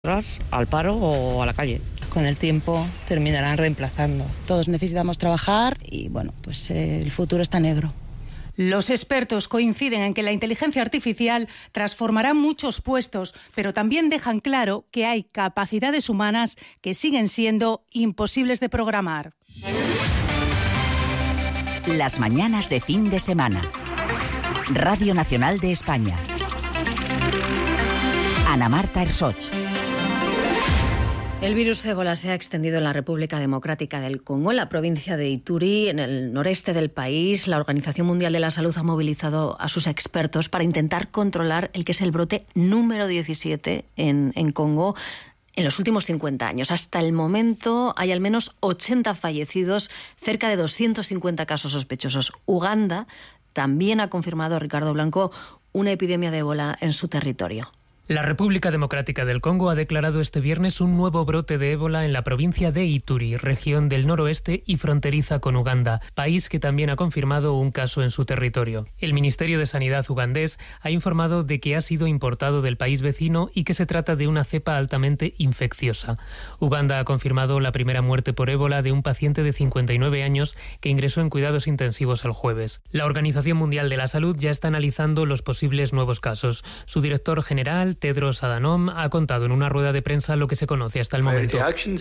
al paro o a la calle. Con el tiempo terminarán reemplazando. Todos necesitamos trabajar y bueno, pues el futuro está negro. Los expertos coinciden en que la inteligencia artificial transformará muchos puestos, pero también dejan claro que hay capacidades humanas que siguen siendo imposibles de programar. Las mañanas de fin de semana. Radio Nacional de España. Ana Marta Ersoch. El virus ébola se ha extendido en la República Democrática del Congo, en la provincia de Ituri, en el noreste del país. La Organización Mundial de la Salud ha movilizado a sus expertos para intentar controlar el que es el brote número 17 en Congo en los últimos 50 años. Hasta el momento hay al menos 80 fallecidos, cerca de 250 casos sospechosos. Uganda también ha confirmado, Ricardo Blanco, una epidemia de ébola en su territorio. La República Democrática del Congo ha declarado este viernes un nuevo brote de ébola en la provincia de Ituri, región del noroeste y fronteriza con Uganda, país que también ha confirmado un caso en su territorio. El Ministerio de Sanidad ugandés ha informado de que ha sido importado del país vecino y que se trata de una cepa altamente infecciosa. Uganda ha confirmado la primera muerte por ébola de un paciente de 59 años que ingresó en cuidados intensivos el jueves. La Organización Mundial de la Salud ya está analizando los posibles nuevos casos. Su director general, Tedros Adhanom, ha contado en una rueda de prensa lo que se conoce hasta el momento.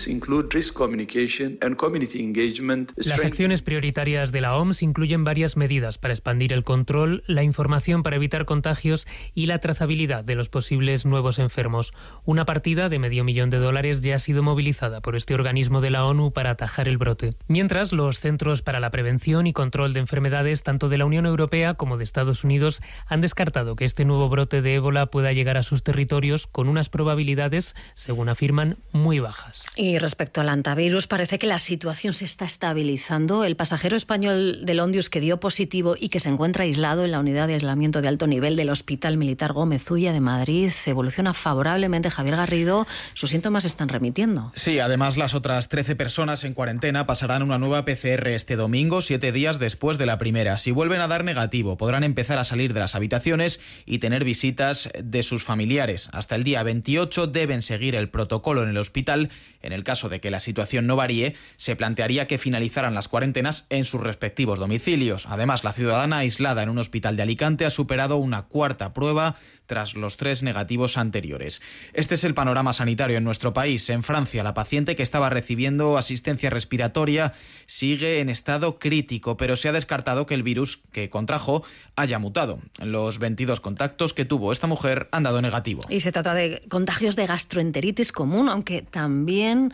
Las acciones prioritarias de la OMS incluyen varias medidas para expandir el control, la información para evitar contagios y la trazabilidad de los posibles nuevos enfermos. Una partida de $500,000 ya ha sido movilizada por este organismo de la ONU para atajar el brote. Mientras, los Centros para la Prevención y Control de Enfermedades, tanto de la Unión Europea como de Estados Unidos, han descartado que este nuevo brote de ébola pueda llegar a sus territorios con unas probabilidades, según afirman, muy bajas. Y respecto al antivirus, parece que la situación se está estabilizando. El pasajero español del Ondius que dio positivo y que se encuentra aislado en la unidad de aislamiento de alto nivel del Hospital Militar Gómez Ulla de Madrid evoluciona favorablemente. Javier Garrido, sus síntomas están remitiendo. Sí, además las otras 13 personas en cuarentena pasarán una nueva PCR este domingo, 7 días después de la primera. Si vuelven a dar negativo, podrán empezar a salir de las habitaciones y tener visitas de sus familiares. Hasta el día 28 deben seguir el protocolo en el hospital. En el caso de que la situación no varíe, se plantearía que finalizaran las cuarentenas en sus respectivos domicilios. Además, la ciudadana aislada en un hospital de Alicante ha superado una cuarta prueba tras los 3 negativos anteriores. Este es el panorama sanitario en nuestro país. En Francia, la paciente que estaba recibiendo asistencia respiratoria sigue en estado crítico, pero se ha descartado que el virus que contrajo haya mutado. Los 22 contactos que tuvo esta mujer han dado negativo. Y se trata de contagios de gastroenteritis común, aunque también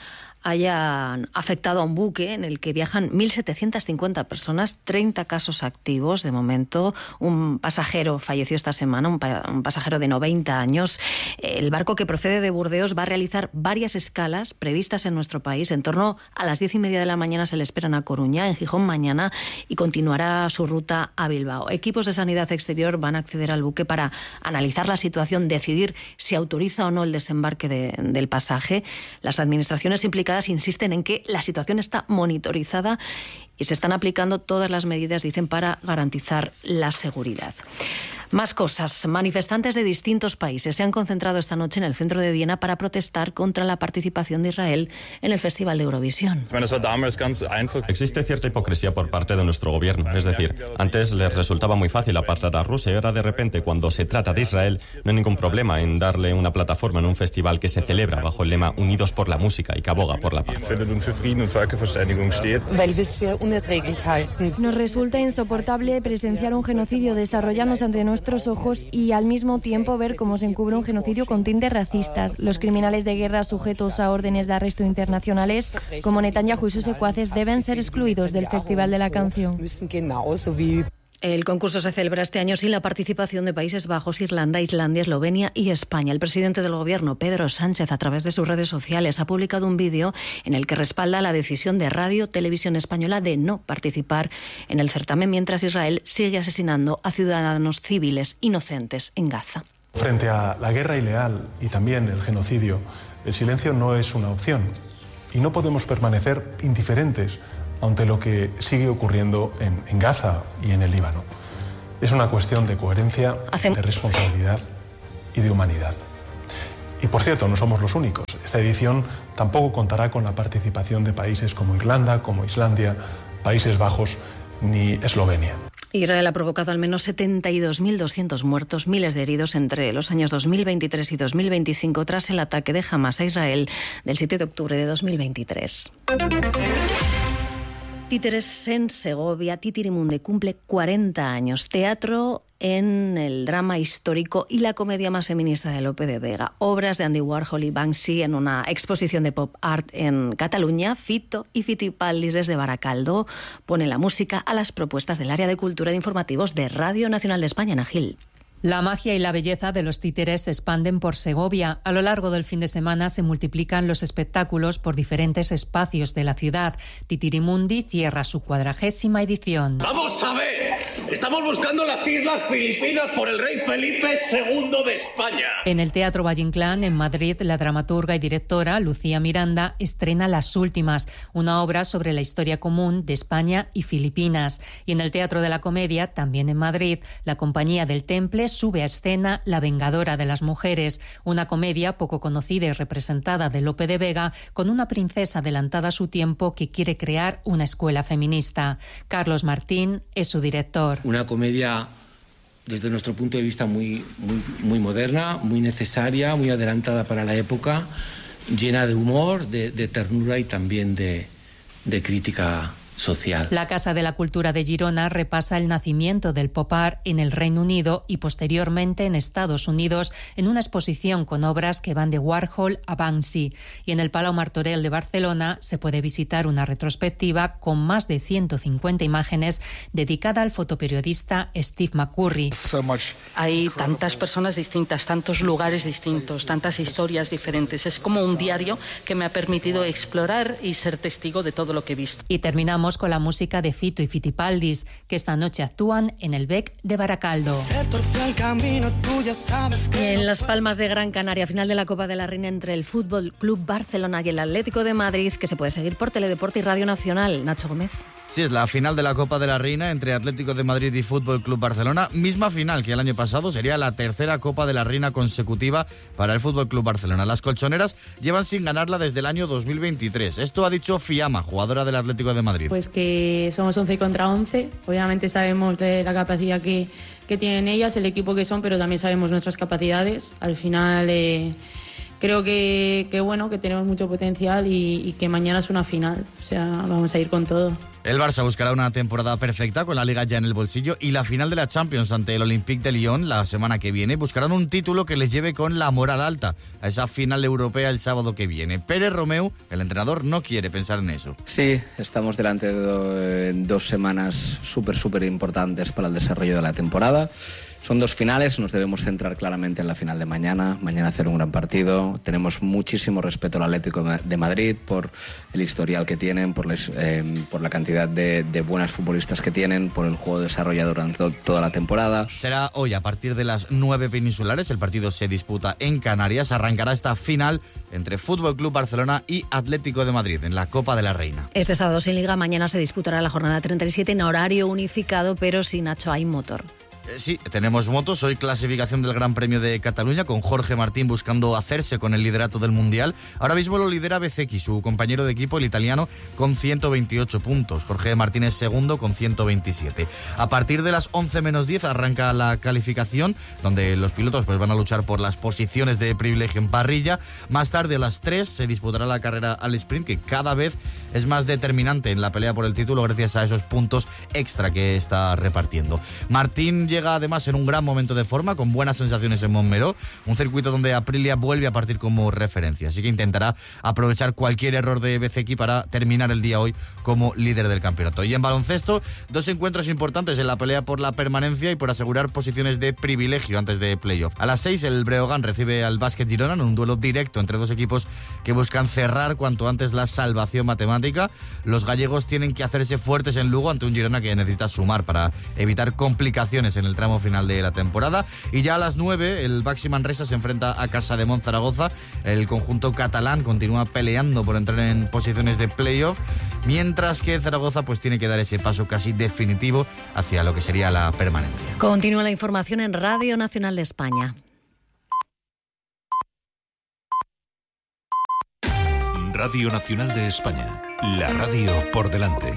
hayan afectado a un buque en el que viajan 1.750 personas, 30 casos activos de momento. Un pasajero falleció esta semana, un pasajero de 90 años. El barco que procede de Burdeos va a realizar varias escalas previstas en nuestro país. En torno a las 10:30 de la mañana se le esperan a Coruña, en Gijón mañana, y continuará su ruta a Bilbao. Equipos de sanidad exterior van a acceder al buque para analizar la situación, decidir si autoriza o no el desembarque del pasaje. Las administraciones implicadas insisten en que la situación está monitorizada y se están aplicando todas las medidas, dicen, para garantizar la seguridad. Más cosas. Manifestantes de distintos países se han concentrado esta noche en el centro de Viena para protestar contra la participación de Israel en el Festival de Eurovisión. Existe cierta hipocresía por parte de nuestro gobierno. Es decir, antes les resultaba muy fácil apartar a Rusia y ahora de repente, cuando se trata de Israel, no hay ningún problema en darle una plataforma en un festival que se celebra bajo el lema Unidos por la música y que aboga por la paz. Nos resulta insoportable presenciar un genocidio desarrollándose ante nuestros ojos y al mismo tiempo ver cómo se encubre un genocidio con tintes racistas. Los criminales de guerra sujetos a órdenes de arresto internacionales, como Netanyahu y sus secuaces, deben ser excluidos del Festival de la Canción. El concurso se celebra este año sin la participación de Países Bajos, Irlanda, Islandia, Eslovenia y España. El presidente del Gobierno, Pedro Sánchez, a través de sus redes sociales, ha publicado un vídeo en el que respalda la decisión de Radio Televisión Española de no participar en el certamen, mientras Israel sigue asesinando a ciudadanos civiles inocentes en Gaza. Frente a la guerra ilegal y también el genocidio, el silencio no es una opción y no podemos permanecer indiferentes ante lo que sigue ocurriendo en Gaza y en el Líbano. Es una cuestión de coherencia, de responsabilidad y de humanidad. Y por cierto, no somos los únicos. Esta edición tampoco contará con la participación de países como Irlanda, como Islandia, Países Bajos ni Eslovenia. Israel ha provocado al menos 72.200 muertos, miles de heridos entre los años 2023 y 2025 tras el ataque de Hamas a Israel del 7 de octubre de 2023. Títeres en Segovia, Titirimundi cumple 40 años. Teatro en el drama histórico y la comedia más feminista de Lope de Vega. Obras de Andy Warhol y Banksy en una exposición de pop art en Cataluña. Fito y Fitipaldis desde Baracaldo ponen la música a las propuestas del área de cultura de informativos de Radio Nacional de España, Najil. La magia y la belleza de los títeres se expanden por Segovia. A lo largo del fin de semana se multiplican los espectáculos por diferentes espacios de la ciudad. Titirimundi cierra su 40ª edición. ¡Vamos a ver! Estamos buscando las Islas Filipinas por el rey Felipe II de España. En el Teatro Valle Inclán, en Madrid, la dramaturga y directora Lucía Miranda estrena Las Últimas, una obra sobre la historia común de España y Filipinas. Y en el Teatro de la Comedia, también en Madrid, la Compañía del Temple sube a escena La Vengadora de las Mujeres, una comedia poco conocida y representada de Lope de Vega, con una princesa adelantada a su tiempo que quiere crear una escuela feminista. Carlos Martín es su director. Una comedia, desde nuestro punto de vista, muy moderna, muy necesaria, muy adelantada para la época, llena de humor, de ternura y también de crítica social. La Casa de la Cultura de Girona repasa el nacimiento del pop art en el Reino Unido y posteriormente en Estados Unidos en una exposición con obras que van de Warhol a Banksy. Y en el Palau Martorell de Barcelona se puede visitar una retrospectiva con más de 150 imágenes dedicada al fotoperiodista Steve McCurry. Hay tantas personas distintas, tantos lugares distintos, tantas historias diferentes. Es como un diario que me ha permitido explorar y ser testigo de todo lo que he visto. Y terminamos con la música de Fito y Fitipaldis, que esta noche actúan en el Bec de Baracaldo. Y en Las Palmas de Gran Canaria, final de la Copa de la Reina entre el Fútbol Club Barcelona y el Atlético de Madrid, que se puede seguir por Teledeporte y Radio Nacional. Nacho Gómez. Sí, es la final de la Copa de la Reina entre Atlético de Madrid y Fútbol Club Barcelona. Misma final que el año pasado, sería la tercera Copa de la Reina consecutiva para el Fútbol Club Barcelona. Las colchoneras llevan sin ganarla desde el año 2023. Esto ha dicho Fiamma, jugadora del Atlético de Madrid. Pues que somos 11 contra 11. Obviamente sabemos de la capacidad que tienen ellas, el equipo que son, pero también sabemos nuestras capacidades. Al final creo que bueno, que tenemos mucho potencial y que mañana es una final. O sea, vamos a ir con todo. El Barça buscará una temporada perfecta con la Liga ya en el bolsillo y la final de la Champions ante el Olympique de Lyon la semana que viene. Buscarán un título que les lleve con la moral alta a esa final europea el sábado que viene. Pérez Romeu, el entrenador, no quiere pensar en eso. Sí, estamos delante de 2 semanas súper importantes para el desarrollo de la temporada. Son 2 finales, nos debemos centrar claramente en la final de mañana hacer un gran partido. Tenemos muchísimo respeto al Atlético de Madrid por el historial que tienen, por la cantidad de buenas futbolistas que tienen, por el juego desarrollado durante toda la temporada. Será hoy a partir de las 9 peninsulares, el partido se disputa en Canarias, arrancará esta final entre Fútbol Club Barcelona y Atlético de Madrid en la Copa de la Reina. Este sábado sin Liga, mañana se disputará la jornada 37 en horario unificado, pero si Nacho hay motor. Sí, tenemos motos. Hoy clasificación del Gran Premio de Cataluña con Jorge Martín buscando hacerse con el liderato del Mundial. Ahora mismo lo lidera Bezzecchi, su compañero de equipo, el italiano, con 128 puntos. Jorge Martín es segundo con 127. A partir de las 11 menos 10 arranca la calificación, donde los pilotos pues van a luchar por las posiciones de privilegio en parrilla. Más tarde, a las 3, se disputará la carrera al sprint, que cada vez es más determinante en la pelea por el título gracias a esos puntos extra que está repartiendo. Martín llega además en un gran momento de forma, con buenas sensaciones en Montmeló, un circuito donde Aprilia vuelve a partir como referencia, así que intentará aprovechar cualquier error de Bezzecchi para terminar el día hoy como líder del campeonato. Y en baloncesto, 2 encuentros importantes en la pelea por la permanencia y por asegurar posiciones de privilegio antes de playoff. A las 6 el Breogán recibe al Básquet Girona en un duelo directo entre 2 equipos que buscan cerrar cuanto antes la salvación matemática. Los gallegos tienen que hacerse fuertes en Lugo ante un Girona que necesita sumar para evitar complicaciones en el tramo final de la temporada. Y ya a las 9 el Baxi Manresa se enfrenta a Casa de Zaragoza. El conjunto catalán continúa peleando por entrar en posiciones de playoff, mientras que Zaragoza pues tiene que dar ese paso casi definitivo hacia lo que sería la permanencia. Continúa la información en Radio Nacional de España. Radio Nacional de España. La radio por delante.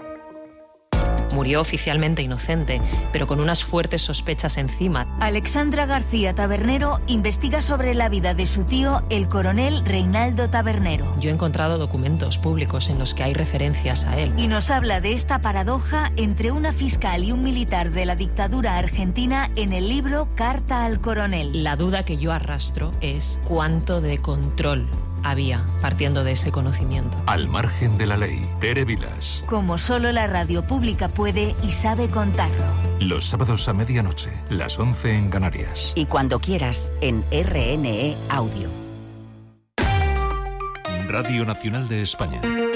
Murió oficialmente inocente, pero con unas fuertes sospechas encima. Alexandra García Tabernero investiga sobre la vida de su tío, el coronel Reinaldo Tabernero. Yo he encontrado documentos públicos en los que hay referencias a él. Y nos habla de esta paradoja entre una fiscal y un militar de la dictadura argentina en el libro Carta al Coronel. La duda que yo arrastro es cuánto de control había partiendo de ese conocimiento. Al margen de la ley. Tere Vilas. Como solo la radio pública puede y sabe contarlo. Los sábados a medianoche, las 11 en Canarias. Y cuando quieras, en RNE Audio. Radio Nacional de España.